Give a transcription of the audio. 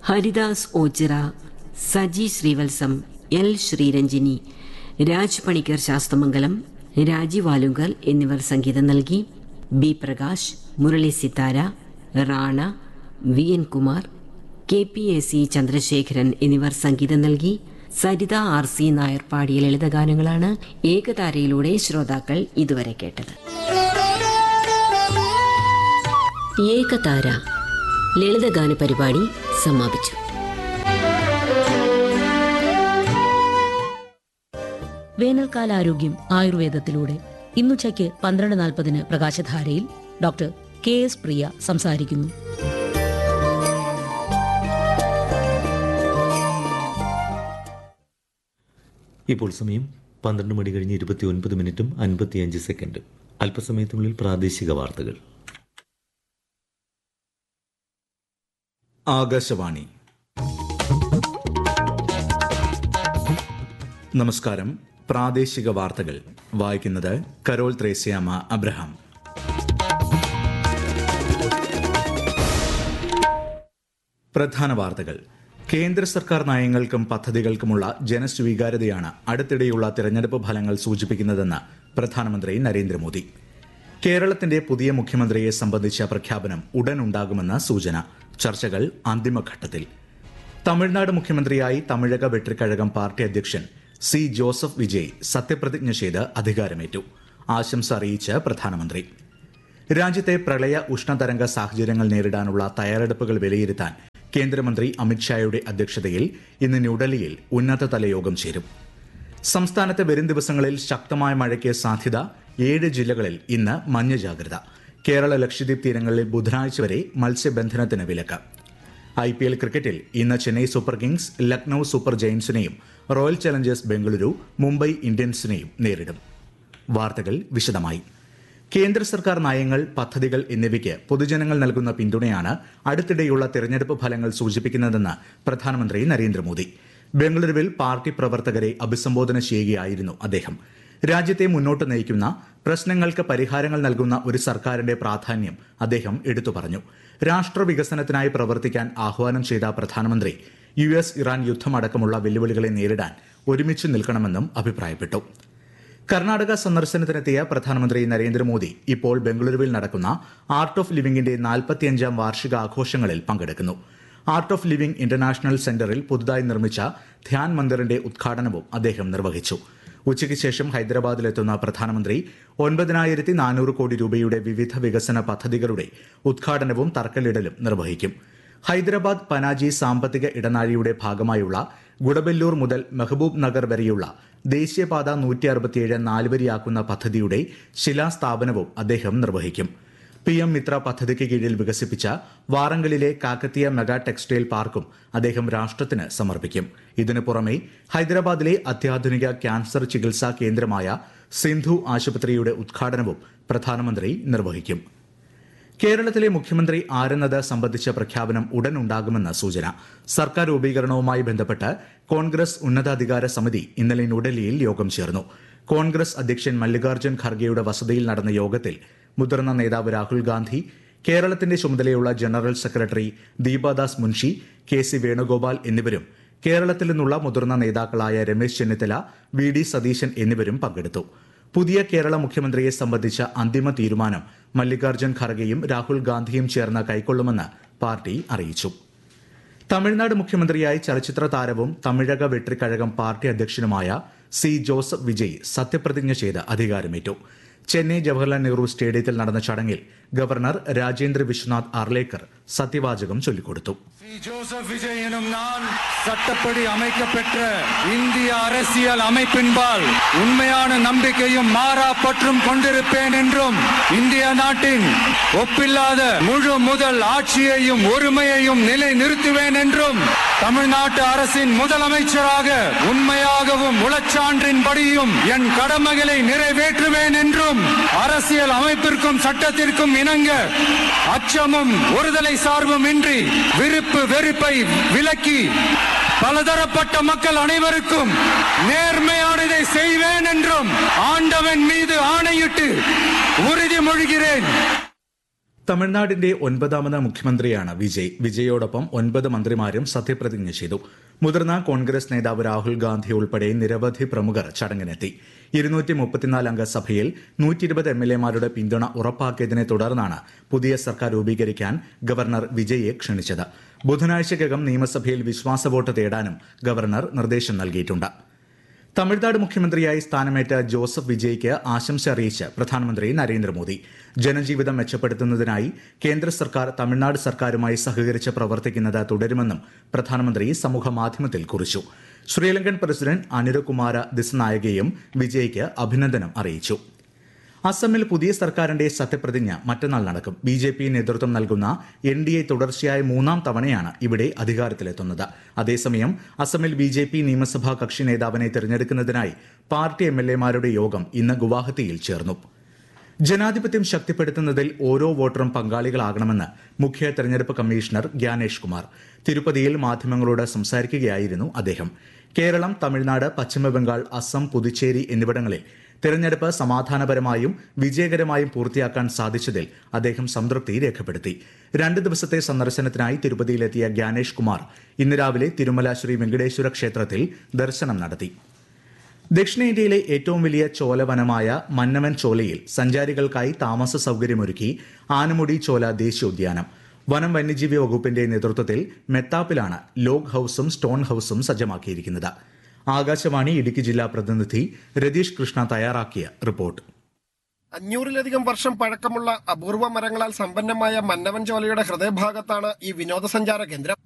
Haridas Ochira, Saji Sreevalsam, L Sriranjini, Raj Panicker Sasthamangalam, Rajeev Alunkal എന്നിവർ സംഗീതം നൽകി. B Prakash, Murali Sithara, Rana, V N Kumar, KPAC Chandrasekharan എന്നിവർ സംഗീതം നൽകി. സരിത RC നായർ പാടിയ ലളിതഗാനങ്ങളാണ് ഏകതാരയിലൂടെ ശ്രോതാക്കൾ ഇതുവരെ കേട്ടത്. ഏകതാര ലളിതഗാന പരിപാടി സമാപിച്ചു. വേനൽക്കാലാരോഗ്യം ആയുർവേദത്തിലൂടെ ഇന്നുച്ചയ്ക്ക് 12:40 പ്രകാശധാരയിൽ ഡോക്ടർ KS പ്രിയ സംസാരിക്കുന്നു. ഇപ്പോൾ സമയം 12:29:55. അല്പസമയത്തിനുള്ളിൽ പ്രാദേശിക വാർത്തകൾ. ആകാശവാണി. നമസ്കാരം. പ്രാദേശിക വാർത്തകൾ വായിക്കുന്നത് കരോൾ ത്രേസ്യാമ അബ്രഹാം. പ്രധാന വാർത്തകൾ. കേന്ദ്ര സർക്കാർ നയങ്ങൾക്കും പദ്ധതികൾക്കുമുള്ള ജനസ്വീകാര്യതയാണ് അടുത്തിടെയുള്ള തിരഞ്ഞെടുപ്പ് ഫലങ്ങൾ സൂചിപ്പിക്കുന്നതെന്ന് പ്രധാനമന്ത്രി നരേന്ദ്രമോദി. കേരളത്തിന്റെ പുതിയ മുഖ്യമന്ത്രിയെ സംബന്ധിച്ച പ്രഖ്യാപനം ഉടൻ ഉണ്ടാകുമെന്ന സൂചന. ചർച്ചകൾ അന്തിമഘട്ടത്തിൽ. തമിഴ്നാട് മുഖ്യമന്ത്രിയായി തമിഴക വെട്രിക്കഴകം പാർട്ടി അധ്യക്ഷൻ C. ജോസഫ് വിജയ് സത്യപ്രതിജ്ഞ ചെയ്ത് അധികാരമേറ്റു. ആശംസ അറിയിച്ച് പ്രധാനമന്ത്രി. രാജ്യത്തെ പ്രളയ ഉഷ്ണതരംഗ സാഹചര്യങ്ങൾ നേരിടാനുള്ള തയ്യാറെടുപ്പുകൾ വിലയിരുത്താൻ കേന്ദ്രമന്ത്രി അമിത്ഷായുടെ അധ്യക്ഷതയിൽ ഇന്ന് ന്യൂഡൽഹിയിൽ ഉന്നതതല യോഗം ചേരും. സംസ്ഥാനത്ത് വരും ദിവസങ്ങളിൽ ശക്തമായ മഴയ്ക്ക് സാധ്യത. 7 ജില്ലകളിൽ ഇന്ന് മഞ്ഞ ജാഗ്രത. കേരള ലക്ഷദ്വീപ് തീരങ്ങളിൽ ബുധനാഴ്ച വരെ മത്സ്യബന്ധനത്തിന് വിലക്ക്. IPL ക്രിക്കറ്റിൽ ഇന്ന് Chennai super Kings Lucknow super ജയന്റ്സിനെയും royal Challengers Bengaluru Mumbai ഇന്ത്യൻസിനെയും നേരിടും. വാർത്തകൾ വിശദമായി. കേന്ദ്ര സർക്കാർ നയങ്ങൾ, പദ്ധതികൾ എന്നിവയ്ക്ക് പൊതുജനങ്ങൾ നൽകുന്ന പിന്തുണയാണ് അടുത്തിടെയുള്ള തിരഞ്ഞെടുപ്പ് ഫലങ്ങൾ സൂചിപ്പിക്കുന്നതെന്ന് പ്രധാനമന്ത്രി നരേന്ദ്രമോദി. ബംഗളൂരുവിൽ പാർട്ടി പ്രവർത്തകരെ അഭിസംബോധന ചെയ്യുകയായിരുന്നു അദ്ദേഹം. രാജ്യത്തെ മുന്നോട്ട് നയിക്കുന്ന, പ്രശ്നങ്ങൾക്ക് പരിഹാരങ്ങൾ നൽകുന്ന ഒരു സർക്കാരിന്റെ പ്രാധാന്യം അദ്ദേഹം എടുത്തു പറഞ്ഞു. രാഷ്ട്ര വികസനത്തിനായി പ്രവർത്തിക്കാൻ ആഹ്വാനം ചെയ്ത പ്രധാനമന്ത്രി US ഇറാൻ യുദ്ധമടക്കമുള്ള വെല്ലുവിളികളെ നേരിടാൻ ഒരുമിച്ച് നിൽക്കണമെന്നും അഭിപ്രായപ്പെട്ടു. കർണാടക സന്ദർശനത്തിനെത്തിയ പ്രധാനമന്ത്രി നരേന്ദ്രമോദി ഇപ്പോൾ ബംഗളൂരുവിൽ നടക്കുന്ന ആർട്ട് ഓഫ് ലിവിംഗിന്റെ 45ാം വാർഷികാഘോഷങ്ങളിൽ പങ്കെടുക്കുന്നു. ആർട്ട് ഓഫ് ലിവിംഗ് ഇന്റർനാഷണൽ സെന്ററിൽ പുതുതായി നിർമ്മിച്ച ധ്യാൻ മന്ദിറിന്റെ ഉദ്ഘാടനവും അദ്ദേഹം നിർവഹിച്ചു. ഉച്ചയ്ക്ക് ശേഷം ഹൈദരാബാദിലെത്തുന്ന പ്രധാനമന്ത്രി 9400 കോടി രൂപയുടെ വിവിധ വികസന പദ്ധതികളുടെ ഉദ്ഘാടനവും തറക്കല്ലിടലും നിർവഹിക്കും. ഹൈദരാബാദ് പനാജി സാമ്പത്തിക ഇടനാഴിയുടെ ഭാഗമായുള്ള ഗുഡബെല്ലൂർ മുതൽ മെഹബൂബ് നഗർ വരെയുള്ള ദേശീയപാത 167 നാലുവരിയാക്കുന്ന പദ്ധതിയുടെ ശിലാസ്ഥാപനവും അദ്ദേഹം നിർവഹിക്കും. PM മിത്ര പദ്ധതിക്ക് കീഴിൽ വികസിപ്പിച്ച വാറങ്കലിലെ കാക്കത്തിയ മെഗാ ടെക്സ്റ്റൈൽ പാർക്കും അദ്ദേഹം രാഷ്ട്രത്തിന് സമർപ്പിക്കും. ഇതിനു പുറമെ ഹൈദരാബാദിലെ അത്യാധുനിക ക്യാൻസർ ചികിത്സാ കേന്ദ്രമായ സിന്ധു ആശുപത്രിയുടെ ഉദ്ഘാടനവും പ്രധാനമന്ത്രി നിർവഹിക്കും. കേരളത്തിലെ മുഖ്യമന്ത്രി ആരെന്നത് സംബന്ധിച്ച പ്രഖ്യാപനം ഉടൻ ഉണ്ടാകുമെന്ന സൂചന. സർക്കാർ രൂപീകരണവുമായി ബന്ധപ്പെട്ട് കോൺഗ്രസ് ഉന്നതാധികാര സമിതി ഇന്നലെ ന്യൂഡൽഹിയിൽ യോഗം ചേർന്നു. കോൺഗ്രസ് അധ്യക്ഷൻ മല്ലികാർജ്ജുൻ ഖർഗെയുടെ വസതിയിൽ നടന്ന യോഗത്തിൽ മുതിർന്ന നേതാവ് രാഹുൽ ഗാന്ധി, കേരളത്തിന്റെ ചുമതലയുള്ള general secretary Deepa Das Munshi, KC Venugopal എന്നിവരും കേരളത്തിൽ നിന്നുള്ള മുതിർന്ന നേതാക്കളായ രമേശ് ചെന്നിത്തല, VD സതീശൻ എന്നിവരും പങ്കെടുത്തു. പുതിയ കേരള മുഖ്യമന്ത്രിയെ സംബന്ധിച്ച അന്തിമ തീരുമാനം മല്ലികാർജ്ജുൻ ഖർഗെയും രാഹുൽ ഗാന്ധിയും ചേർന്ന് കൈക്കൊള്ളുമെന്ന് പാർട്ടി അറിയിച്ചു. തമിഴ്നാട് മുഖ്യമന്ത്രിയായി ചലച്ചിത്ര താരവും തമിഴക വെട്രിക്കഴകം പാർട്ടി അധ്യക്ഷനുമായ C. ജോസഫ് വിജയ് സത്യപ്രതിജ്ഞ ചെയ്ത് അധികാരമേറ്റു. ചെന്നൈ ജവഹർലാൽ നെഹ്റു സ്റ്റേഡിയത്തിൽ നടന്ന ചടങ്ങിൽ ഗവർണർ രാജേന്ദ്ര വിശ്വനാഥ് അർലേക്കർ സത്യവാചകം ചൊല്ലിക്കൊടുത്തു. ஜோசப் விஜய் எனும் நான் சட்டப்படி அமைக்கப்பெற்ற இந்திய அரசியல் அமைப்பின்பால் உண்மையான நம்பிக்கையும் மாறா பற்றும் கொண்டிருப்பேன் என்றும் இந்திய நாட்டின் ஒப்பில்லாத முழு முதல் ஆட்சியையும் ஒருமையையும் நிலை நிறுத்துவேன் என்றும் தமிழ்நாட்டு அரசின் முதலமைச்சராக உண்மையாகவும் உளச்சான்றின்படியும் என் கடமைகளை நிறைவேற்றுவேன் என்றும் அரசியல் அமைப்பிற்கும் சட்டத்திற்கும் இணங்க அச்சமும் ஒருதலை சார்பும் இன்றி விருப்பு வெறுப்பை விலக்கி பலதரப்பட்ட மக்கள் அனைவருக்கும் நேர்மையானதை செய்வேன் என்றும் ஆண்டவன் மீது ஆணையிட்டு உறுதிமொழிகிறேன். തമിഴ്നാടിന്റെ 9ാമത് മുഖ്യമന്ത്രിയാണ് വിജയ്. വിജയോടൊപ്പം 9 മന്ത്രിമാരും സത്യപ്രതിജ്ഞ ചെയ്തു. മുതിർന്ന കോൺഗ്രസ് നേതാവ് രാഹുൽ ഗാന്ധി ഉൾപ്പെടെ നിരവധി പ്രമുഖർ ചടങ്ങിനെത്തി. 234 അംഗ സഭയിൽ 120 MLA-മാരുടെ പിന്തുണ ഉറപ്പാക്കിയതിനെ തുടർന്നാണ് പുതിയ സർക്കാർ രൂപീകരിക്കാൻ ഗവർണർ വിജയെ ക്ഷണിച്ചത്. ബുധനാഴ്ചയ്ക്കകം നിയമസഭയിൽ വിശ്വാസ വോട്ട് തേടാനും ഗവർണർ നിർദ്ദേശം നൽകിയിട്ടുണ്ട്. തമിഴ്നാട് മുഖ്യമന്ത്രിയായി സ്ഥാനമേറ്റ ജോസഫ് വിജയ്ക്ക് ആശംസ അറിയിച്ച് പ്രധാനമന്ത്രി നരേന്ദ്രമോദി. ജനജീവിതം മെച്ചപ്പെടുത്തുന്നതിനായി കേന്ദ്ര സർക്കാർ തമിഴ്നാട് സർക്കാരുമായി സഹകരിച്ച് പ്രവർത്തിക്കുന്നത് തുടരുമെന്നും പ്രധാനമന്ത്രി സമൂഹമാധ്യമത്തിൽ കുറിച്ചു. ശ്രീലങ്കൻ പ്രസിഡന്റ് അനുരകുമാര ദിസനായകയും വിജയ്ക്ക് അഭിനന്ദനം അറിയിച്ചു. അസമിൽ പുതിയ സർക്കാരിന്റെ സത്യപ്രതിജ്ഞ മറ്റന്നാൾ നടക്കും. BJP നേതൃത്വം നൽകുന്ന NDA തുടർച്ചയായ 3ാം തവണയാണ് ഇവിടെ അധികാരത്തിലെത്തുന്നത്. അതേസമയം അസമിൽ BJP നിയമസഭാ കക്ഷി നേതാവിനെ തെരഞ്ഞെടുക്കുന്നതിനായി പാർട്ടി MLA-മാരുടെ യോഗം ഇന്ന് ഗുവാഹത്തിയിൽ ചേർന്നു. ജനാധിപത്യം ശക്തിപ്പെടുത്തുന്നതിൽ ഓരോ വോട്ടറും പങ്കാളികളാകണമെന്ന് മുഖ്യ തെരഞ്ഞെടുപ്പ് കമ്മീഷണർ ഗ്യാനേഷ് കുമാർ തിരുപ്പതിയിൽ മാധ്യമങ്ങളോട് സംസാരിക്കുകയായിരുന്നു അദ്ദേഹം. കേരളം, തമിഴ്നാട്, പശ്ചിമബംഗാൾ, അസം, പുതുച്ചേരി എന്നിവിടങ്ങളിൽ തെരഞ്ഞെടുപ്പ് സമാധാനപരമായും വിജയകരമായും പൂർത്തിയാക്കാൻ സാധിച്ചതിൽ അദ്ദേഹം സംതൃപ്തി രേഖപ്പെടുത്തി. 2 ദിവസത്തെ സന്ദർശനത്തിനായി തിരുപ്പതിയിലെത്തിയ ഗ്യാനേഷ് കുമാർ ഇന്ന് രാവിലെ തിരുമല ശ്രീ വെങ്കടേശ്വര ക്ഷേത്രത്തിൽ ദർശനം നടത്തി. ദക്ഷിണേന്ത്യയിലെ ഏറ്റവും വലിയ ചോലവനമായ മന്നവൻ ചോലയിൽ സഞ്ചാരികൾക്കായി താമസ സൌകര്യമൊരുക്കി ആനമുടി ചോല ദേശീയോദ്യാനം. വനം വന്യജീവി വകുപ്പിന്റെ നേതൃത്വത്തിൽ മെത്താപ്പിലാണ് ലോഗ് ഹൌസും സ്റ്റോൺ ഹൌസും സജ്ജമാക്കിയിരിക്കുന്നത്. ആകാശവാണി ഇടുക്കി ജില്ലാ പ്രതിനിധി രതീഷ് കൃഷ്ണ തയ്യാറാക്കിയ റിപ്പോർട്ട്. 500-ലധികം വർഷം പഴക്കമുള്ള അപൂർവ മരങ്ങളാൽ സമ്പന്നമായ മന്നവൻ ചോലയുടെ ഹൃദയഭാഗത്താണ് ഈ വിനോദസഞ്ചാര കേന്ദ്രം.